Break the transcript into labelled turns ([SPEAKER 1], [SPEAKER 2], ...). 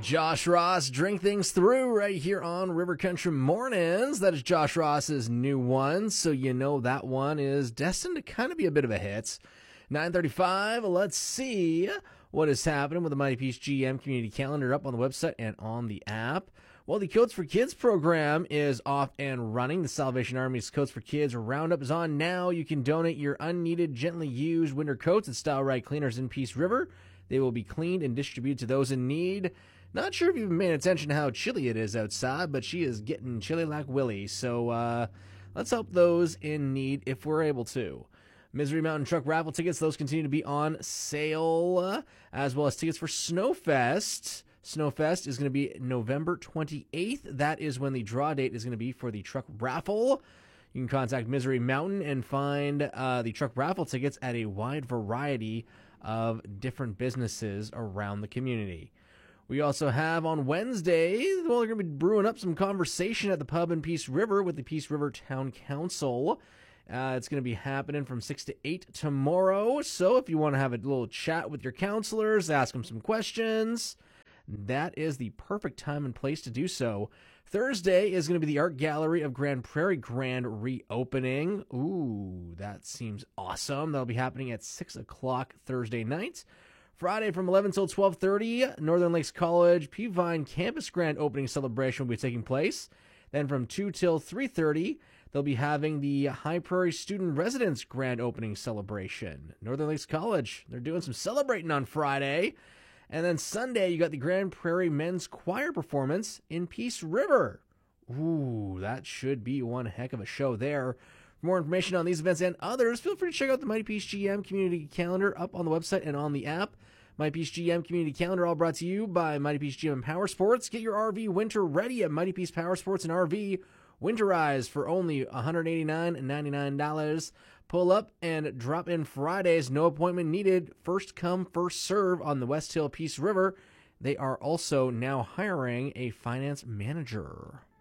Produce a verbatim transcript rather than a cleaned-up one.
[SPEAKER 1] Josh Ross, Drink Things Through, right here on River Country Mornings. That is Josh Ross's new one, so you know that one is destined to kind of be a bit of a hit. nine thirty-five, let's see what is happening with the Mighty Peace G M community calendar up on the website and on the app. Well, the Coats for Kids program is off and running. The Salvation Army's Coats for Kids Roundup is on now. You can donate your unneeded, gently used winter coats at Style Right Cleaners in Peace River. They will be cleaned and distributed to those in need. Not sure if you've been paying attention to how chilly it is outside, but she is getting chilly like Willie. So uh, let's help those in need if we're able to. Misery Mountain Truck Raffle tickets, those continue to be on sale, uh, as well as tickets for Snowfest. Snowfest is going to be November twenty-eighth. That is when the draw date is going to be for the truck raffle. You can contact Misery Mountain and find uh, the truck raffle tickets at a wide variety of different businesses around the community. We also have on Wednesday, well, they're going to be brewing up some conversation at the pub in Peace River with the Peace River Town Council. Uh, it's going to be happening from six to eight tomorrow. So if you want to have a little chat with your counselors, ask them some questions, that is the perfect time and place to do so. Thursday is going to be the Art Gallery of Grand Prairie grand reopening. Ooh, that seems awesome. That'll be happening at six o'clock Thursday night. Friday from eleven till twelve thirty, Northern Lakes College Peavine Campus Grand Opening Celebration will be taking place. Then from two till three thirty, they'll be having the High Prairie Student Residence Grand Opening Celebration. Northern Lakes College, they're doing some celebrating on Friday. And then Sunday, you got the Grand Prairie Men's Choir performance in Peace River. Ooh, that should be one heck of a show there. For more information on these events and others, feel free to check out the Mighty Peace G M community calendar up on the website and on the app. Mighty Peace G M community calendar, all brought to you by Mighty Peace G M Power Sports. Get your R V winter ready at Mighty Peace Power Sports and R V. Winterize for only one hundred eighty-nine dollars and ninety-nine cents. Pull up and drop in Fridays. No appointment needed. First come, first serve on the West Hill Peace River. They are also now hiring a finance manager.